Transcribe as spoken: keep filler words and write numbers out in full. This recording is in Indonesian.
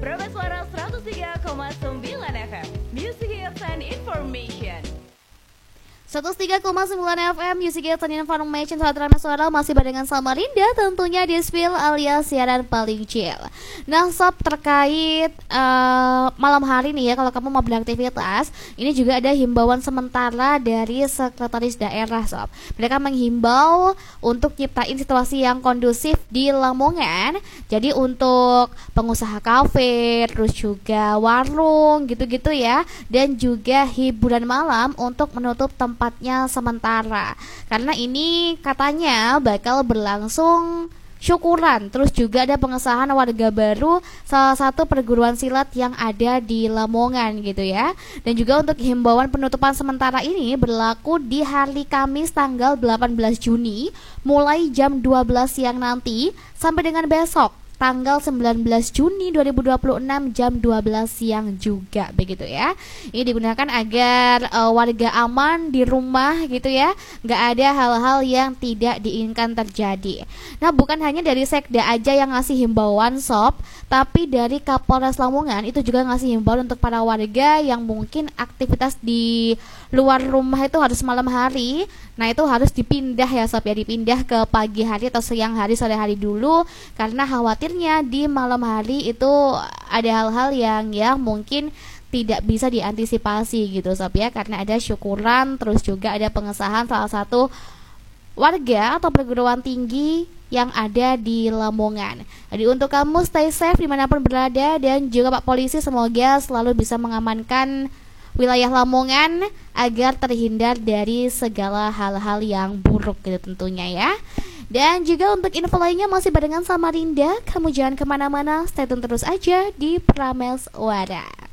Prames Suara seratus tiga koma sembilan F M, Music Hits and Information. seratus tiga koma sembilan F M Music Hits and Information. Saat Prames Suara masih barengan Samarinda, tentunya di Spill alias siaran paling chill. Nah sob, terkait uh, malam hari nih ya, kalau kamu mau beraktivitas, ini juga ada himbauan sementara dari Sekretaris Daerah sob. Mereka menghimbau untuk ciptain situasi yang kondusif di Lamongan. Jadi untuk pengusaha kafe, terus juga warung gitu-gitu ya, dan juga hiburan malam untuk menutup tempatnya sementara. Karena ini katanya bakal berlangsung syukuran, terus juga ada pengesahan warga baru salah satu perguruan silat yang ada di Lamongan gitu ya. Dan juga untuk himbauan penutupan sementara ini berlaku di hari Kamis tanggal delapan belas Juni mulai jam dua belas siang nanti sampai dengan besok tanggal sembilan belas Juni dua ribu dua puluh enam jam dua belas siang juga begitu ya. Ini digunakan agar uh, warga aman di rumah gitu ya, nggak ada hal-hal yang tidak diinginkan terjadi. Nah bukan hanya dari Sekda aja yang ngasih himbauan sob, tapi dari Kapolres Lamongan itu juga ngasih himbauan untuk para warga yang mungkin aktivitas di luar rumah itu harus malam hari. Nah itu harus dipindah ya sob ya, dipindah ke pagi hari atau siang hari, sore hari dulu, karena khawatirnya di malam hari itu ada hal-hal yang ya mungkin tidak bisa diantisipasi gitu sob ya, karena ada syukuran, terus juga ada pengesahan salah satu warga atau perguruan tinggi yang ada di Lamongan. Jadi untuk kamu stay safe dimanapun berada, dan juga Pak Polisi semoga selalu bisa mengamankan wilayah Lamongan agar terhindar dari segala hal-hal yang buruk gitu tentunya ya. Dan juga untuk info lainnya masih barengan Samarinda, kamu jangan kemana-mana, stay tune terus aja di Prames Suara.